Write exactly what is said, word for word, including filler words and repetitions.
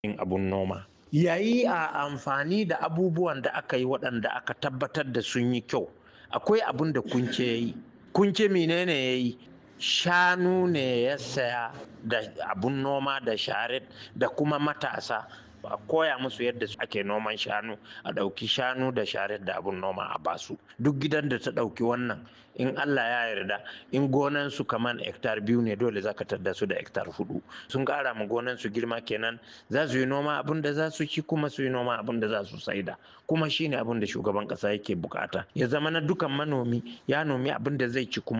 yin abun noma. Yayi a amfani da abubuwan da aka yi waɗanda aka tabbatar da sun yi kyau. Akwai abun da kunce ya yi. Kunce menene ya yi? Shanu ne ya saya da abun noma da sharet da kuma matasa. A koya musu yadda ake noman shanu, a ɗauki shanu da sharet da abun noma a basu. Duk gidan da ta ɗauki wannan, in Allah ya yarda, in gonansu kaman hektar biyu ne, dole za ka tadda su da hektar huɗu. Sun ƙara ma gonansu girma kenan, za su yi noma abin da za su ci kuma su yi noma abin da za su saida. Kuma shine abin da shugaban ƙasa yake bukata. Ya zama na dukan manomi ya nomi abin da zai ci kuma